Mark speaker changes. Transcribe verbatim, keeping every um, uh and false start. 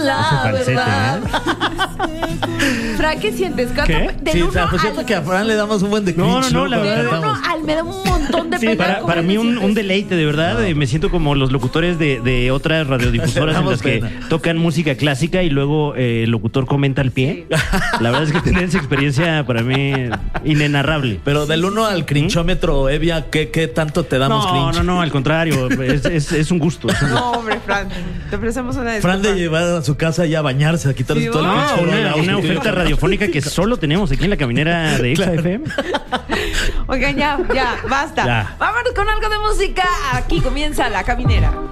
Speaker 1: la
Speaker 2: Ese falsete,
Speaker 1: verdad. Fran, ¿qué sientes? ¿Cuánto-
Speaker 2: ¿Qué?
Speaker 1: Del
Speaker 3: Sí,
Speaker 1: uno
Speaker 3: o sea, pues
Speaker 1: al-
Speaker 3: siento que a Fran le damos un buen de
Speaker 2: No,
Speaker 3: cringe,
Speaker 2: no, no, la
Speaker 3: Cuando
Speaker 2: verdad.
Speaker 1: del uno
Speaker 3: cantamos.
Speaker 1: al me da un montón de
Speaker 2: Sí,
Speaker 1: pena.
Speaker 2: para,
Speaker 1: ¿Cómo
Speaker 2: para
Speaker 1: te
Speaker 2: mí un,
Speaker 1: sientes?
Speaker 2: un deleite, de verdad. Eh, me siento como los locutores de, de otras radiodifusoras en
Speaker 3: Damos
Speaker 2: las que
Speaker 3: pena.
Speaker 2: tocan música clásica y luego eh, el locutor comenta al pie. La verdad es que tener esa experiencia para mí inenarrable.
Speaker 3: Pero del uno al crinchómetro, Evia, ¿qué, qué tanto te damos
Speaker 2: No,
Speaker 3: cringe?
Speaker 2: no, no, al contrario. Es, es- es un gusto. es un gusto.
Speaker 4: No, hombre, Fran, te ofrecemos una disculpa.
Speaker 3: Fran de llevar a su casa ya a bañarse, a quitarse
Speaker 4: Sí,
Speaker 3: todo el
Speaker 4: no,
Speaker 3: cringe.
Speaker 2: Una, una oferta radiofónica que solo tenemos aquí en la caminera de Exa F M.
Speaker 4: Oigan, ya, ya, basta.
Speaker 2: Ya.
Speaker 4: Vámonos con algo de música. Aquí comienza La Caminera.